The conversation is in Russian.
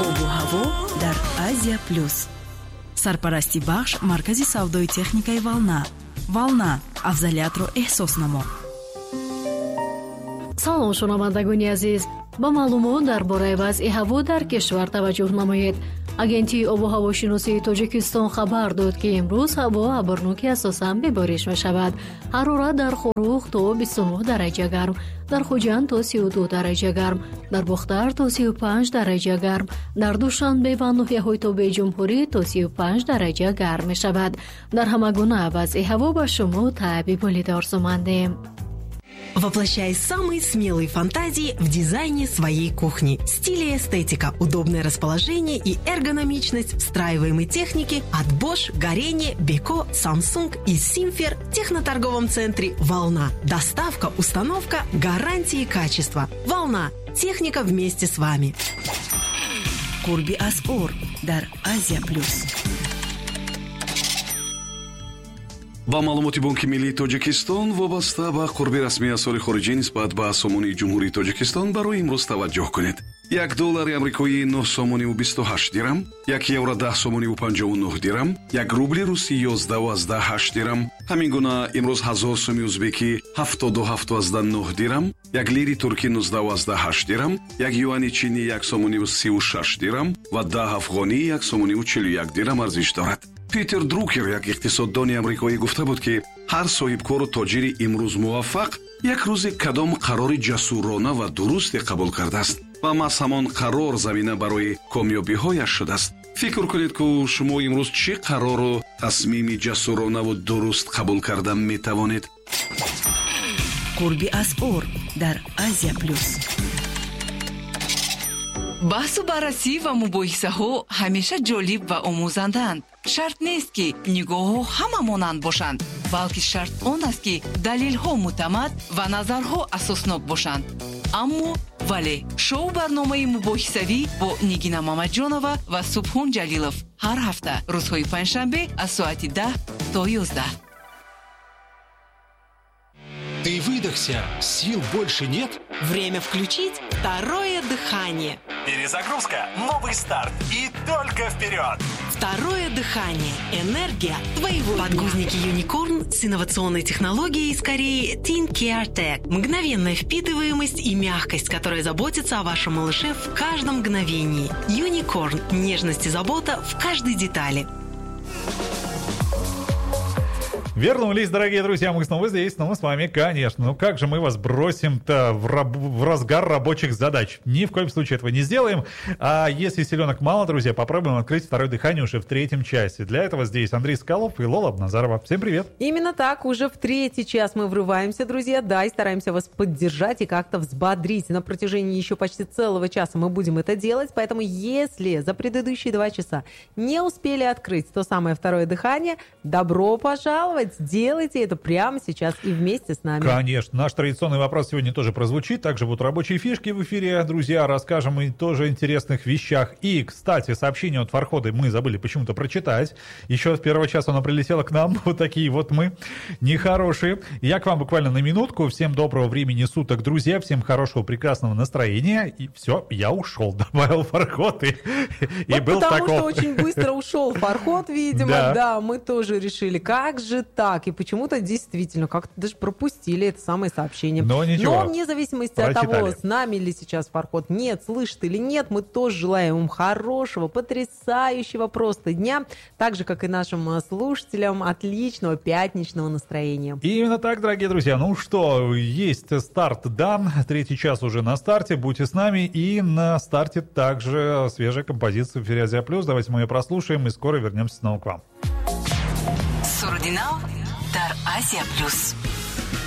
обу ҳаво дар Азия плюс. Сарпарасти бахш маркази савдои техникаи Волна. Волна, афзалиятро эҳсос намо. салом шунавандагони азиз, ба маълумот дар бораи вазъи ҳаво дар кишвар таваҷҷӯҳ намоед. агентии обу ҳавошиносии Тоҷикистон хабар дод ки имрӯз ҳаво абрнуки асосан бебориш мешавад. ҳарорат дар Хорух то 29 дараҷа гарм, дар Хуҷанд то 32 дараҷа гарм, дар Бухтар то 35 дараҷа гарм, дар Душанбе ва ноҳияҳои тобии Ҷумҳурӣ то 35 дараҷа гарм мешавад. дар ҳама гуна вазъи ҳаво ба шумо Таъби Болида орзумандем. Воплощай самые смелые фантазии в дизайне своей кухни. Стиль и эстетика, удобное расположение и эргономичность встраиваемой техники от Bosch, Горение, Beko, Samsung и Simfer в техноторговом центре «Волна». Доставка, установка, гарантии и качество. «Волна». Техника вместе с вами. Курби Асор дар Азия плюс. ба маълумоти Бонки Миллии Тоҷикистон вобаста ба қурби расмии асъори хориҷӣ нисбат ба сомонии Ҷумҳурии Тоҷикистон барои имрӯз таваҷҷӯҳ кунед. $1 амрикоӣ 9.28 дирам, €1 10.59 дирам, $1 русӣ 11.8 дирам. ҳамин гуна имрӯз 1000 сомӣ узбекӣ 77.9 дирам, 1 лири туркӣ 19.8 дирам, 1 юани чинӣ 1.36 дирам ва 10 афғонӣ 1.41 дирам арзиш дорад. Питер Друкер, як иқтисоддони амрикоӣ, гуфта буд ки ҳар соҳибкору тоҷири имрӯз муваффақ як рӯзи кадом қарори ҷасурона ва дурусте қабул кардааст ва маҳз ҳамон қарор замина барои комёбиҳояш шудааст. фикр кунед ки шумо имрӯз чӣ қарору тасмими ҷасуронаву дуруст қабул карда метавонед. Курби Асор дар Азия плюс. баҳсу баррасӣ ва мубоҳисаҳо ҳамеша ҷолиб ва омӯзанданд. шарт нест ки нигоҳҳо ҳама монанд бошанд, балки шарт он аст ки далелҳо муътамад ва назарҳо асоснок бошанд. аммо вале шоу барномаи мубоҳисавӣ бо Нигина Мамаҷонова ва Субҳон Ҷалилов ҳар ҳафта рӯзҳои панҷшанбе аз соати 10 то 11. Ты выдохся, сил больше нет? Время включить второе дыхание. Перезагрузка, новый старт и только вперед! Второе дыхание. Энергия твоего подгузники Unicorn с инновационной технологией из Кореи Teen Care Tech. Мгновенная впитываемость и мягкость, которая заботится о вашем малыше в каждом мгновении. Unicorn. Нежность и забота в каждой детали. Вернулись, дорогие друзья, мы снова здесь, снова с вами, конечно. Ну как же мы вас бросим-то в разгар рабочих задач? Ни в коем случае этого не сделаем. А если селенок мало, друзья, попробуем открыть второе дыхание уже в третьем часе. Для этого здесь Андрей Скалов и Лола Назарова. Всем привет. Именно так, уже в третий час мы врываемся, друзья, да, и стараемся вас поддержать и как-то взбодрить. На протяжении еще почти целого часа мы будем это делать, поэтому если за предыдущие 2 часа не успели открыть то самое второе дыхание, добро пожаловать. Делайте это прямо сейчас и вместе с нами. Конечно. Наш традиционный вопрос сегодня тоже прозвучит. Также будут рабочие фишки в эфире, друзья. Расскажем и тоже интересных вещах. И, кстати, сообщение от Фархода мы забыли почему-то прочитать. Еще с первого часа оно прилетело к нам. Вот такие вот мы нехорошие. Я к вам буквально на минутку. Всем доброго времени суток, друзья. Всем хорошего, прекрасного настроения. И все, я ушел, добавил Фарход. И был таков. Потому что очень быстро ушел Фарход, видимо. Да, мы тоже решили, как же так? И почему-то действительно как-то даже пропустили это самое сообщение. Но ничего. Но вне зависимости от того, с нами ли сейчас Фарход, нет, слышит или нет, мы тоже желаем им хорошего, потрясающего просто дня, так же, как и нашим слушателям, отличного пятничного настроения. И именно так, дорогие друзья. Ну что, есть старт дан, третий час уже на старте, будьте с нами. И на старте также свежая композиция в эфире Азия Плюс. Давайте мы ее прослушаем и скоро вернемся снова к вам. Сурдинал дар Азия плюс.